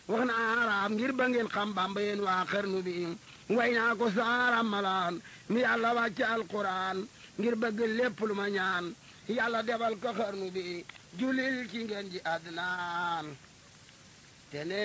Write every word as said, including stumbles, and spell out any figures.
wax na araam ngir ba ngeen xam Bamba yéen waa xarnu bi way naa ko saaram malaan mi yàlla wàcce alquran ngir bëgg lépp lu ma ñaan yàlla defal ko xarnu bi julil ci ngeen ji adnaan te ne